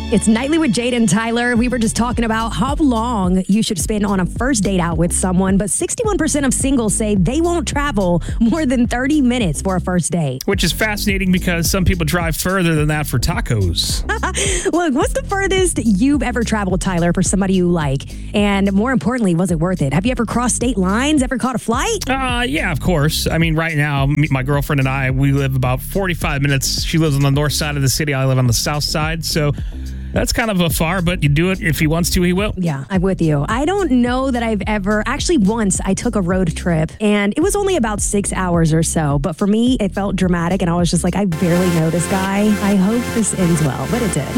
It's Nightly with Jade and Tyler. We were just talking about how long you should spend on a first date out with someone, but 61% of singles say they won't travel more than 30 minutes for a first date. Which is fascinating because some people drive further than that for tacos. Look, what's the furthest you've ever traveled, Tyler, for somebody you like? And more importantly, was it worth it? Have you ever crossed state lines? Ever caught a flight? Yeah, of course. I mean, right now, my girlfriend and I, we live about 45 minutes. She lives on the north side of the city. I live on the south side. So that's kind of far, but you do it. If he wants to, he will. Yeah, I'm with you. I don't know that I've ever... Actually, once I took a road trip, and it was only about 6 hours or so. But for me, it felt dramatic, and I was just like, I barely know this guy. I hope this ends well, but it did.